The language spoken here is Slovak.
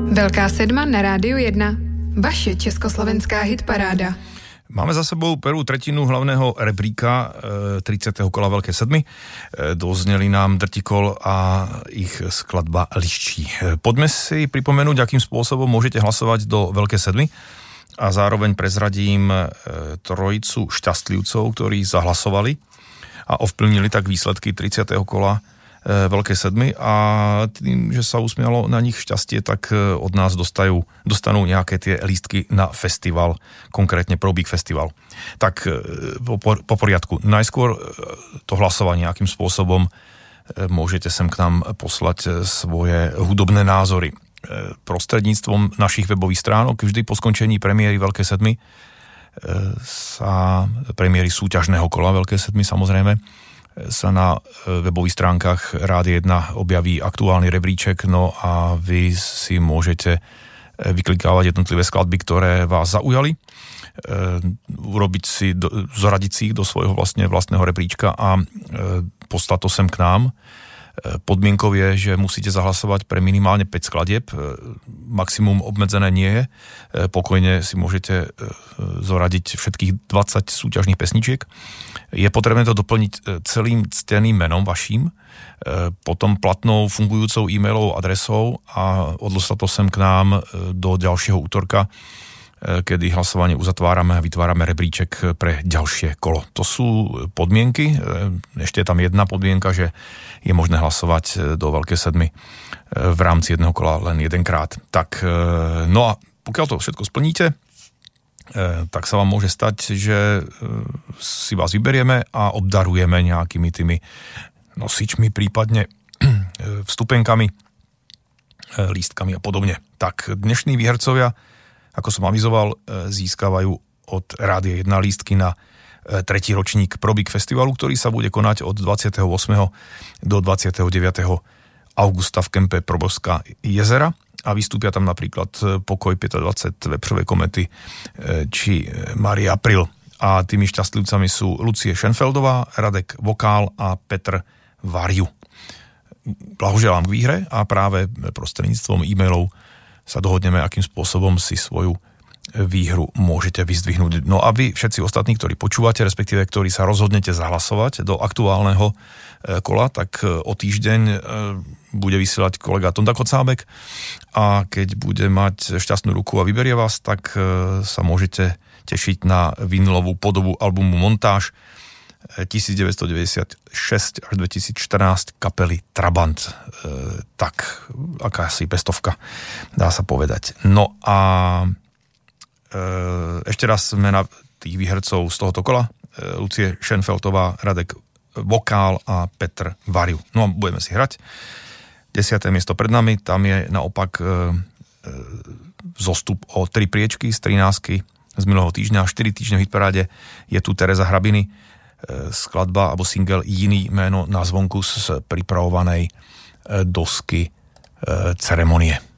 Velká sedma na Rádiu 1. Vaše československá hitparáda. Máme za sebou prvú tretinu hlavného rebríka 30. kola Veľké sedmy. Dozneli nám Drtikol a ich skladba Liščí. Poďme si pripomenúť, akým spôsobom môžete hlasovať do Veľké sedmy. A zároveň prezradím trojicu šťastlivcov, ktorí zahlasovali a ovplyvnili tak výsledky 30. kola Veľké sedmy a tým, že sa usmialo na nich šťastie, tak od nás dostanú nejaké tie lístky na festival, konkrétne Pro Big Festival. Tak po poriadku. Najskôr to hlasovanie, akým spôsobom môžete sem k nám poslať svoje hudobné názory. Prostredníctvom našich webových stránok vždy po skončení premiéry Veľké sedmy sa premiéry súťažného kola Veľké sedmy samozrejme sa na webových stránkach Rádia 1 objaví aktuálny rebríček, no a vy si môžete vyklikávať jednotlivé skladby, ktoré vás zaujali, zoradiť si ich do svojho vlastného rebríčka a poslať to sem k nám. Podmienkou je, že musíte zahlasovať pre minimálne 5 skladieb. Maximum obmedzené nie je. Pokojne si môžete zoradiť všetkých 20 súťažných pesničiek. Je potrebné to doplniť celým cteným menom vaším, potom platnou fungujúcou e-mailovou adresou a odložte to sem k nám do ďalšieho útorka, kedy hlasovanie uzatvárame a vytvárame rebríček pre ďalšie kolo. To sú podmienky. Ešte je tam jedna podmienka, že je možné hlasovať do Veľké sedmy v rámci jedného kola len jedenkrát. Tak, no a pokiaľ to všetko splníte, tak sa vám môže stať, že si vás vyberieme a obdarujeme nejakými tými nosičmi, prípadne vstupenkami, lístkami a podobne. Tak dnešní výhercovia, ako som avizoval, získavajú od Rádia 1 lístky na tretí ročník Pro Big Festivalu, ktorý sa bude konať od 28. do 29. augusta v kempe Probovská jezera a vystúpia tam napríklad Pokoj 25, Vepřové komety či Maria April. A tými šťastlivcami sú Lucie Schenfeldová, Radek Vokál a Petr Variu. Blahoželám k výhre a práve prostredníctvom e-mailov sa dohodneme, akým spôsobom si svoju výhru môžete vyzdvihnúť. No a vy všetci ostatní, ktorí počúvate, respektíve ktorí sa rozhodnete zahlasovať do aktuálneho kola, tak o týždeň bude vysielať kolega Tonda Kocábek a keď bude mať šťastnú ruku a vyberie vás, tak sa môžete tešiť na vinylovú podobu albumu Montáž 1996 až 2014 kapely Trabant. Tak, akási pestovka, dá sa povedať. No a ešte raz mena tých výhercov z tohoto kola. Lucie Schenfeldová, Radek Vokál a Petr Variu. No a budeme si hrať. 10. miesto pred nami, tam je naopak zostup o 3 priečky z 13 z minulého týždňa, 4 týždne v hitparáde je tu Tereza Hrabiny, skladba alebo single Jiný jméno na zvonku z pripravovanej dosky Ceremonie.